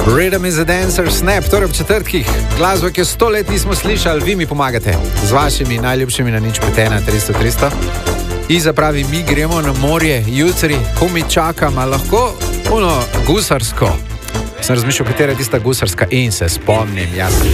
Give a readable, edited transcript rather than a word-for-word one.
Rhythm is a dancer, snap, torej v četrtkih. Glasbo, ki jo 100 let nismo slišali, vi mi pomagate z vašimi najljubšimi na 051 300 300. Iza pravi, mi gremo na morje, jutri, ko mi čakam, a lahko gusarsko. Sem razmišljal, katera je tista gusarska in se spomnim, jasno.